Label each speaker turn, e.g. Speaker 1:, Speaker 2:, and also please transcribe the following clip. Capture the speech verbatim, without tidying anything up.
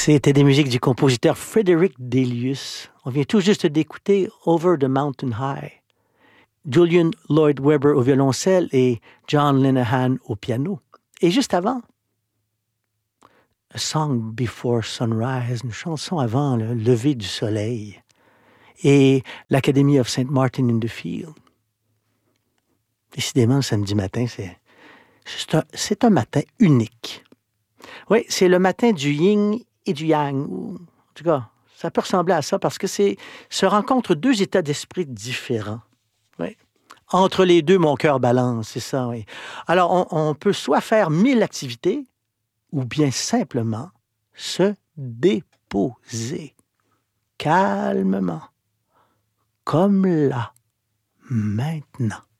Speaker 1: C'était des musiques du compositeur Frederick Delius. On vient tout juste d'écouter Over the Mountain High. Julian Lloyd Webber au violoncelle et John Linehan au piano. Et juste avant, A Song Before Sunrise, une chanson avant le lever du soleil. Et l'Academy of Saint Martin in the Field. Décidément, le samedi matin, c'est, c'est, un, c'est un matin unique. Oui, c'est le matin du yin et du yang. Ou, en tout cas, ça peut ressembler à ça parce que c'est se rencontrent deux états d'esprit différents. Oui. Entre les deux, mon cœur balance, c'est ça, oui. Alors, on, on peut soit faire mille activités ou bien simplement se déposer calmement, comme là, maintenant.